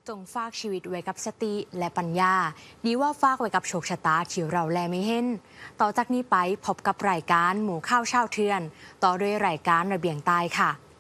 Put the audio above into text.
จงฝากชีวิตไว้กับสติและปัญญาดีว่าฝากไว้กับโชคชะตาที่เราแลไม่เห็นต่อจากนี้ไปพบกับรายการหมู่ข้าวเช่าเทือนต่อด้วยรายการระเบียงใต้ค่ะ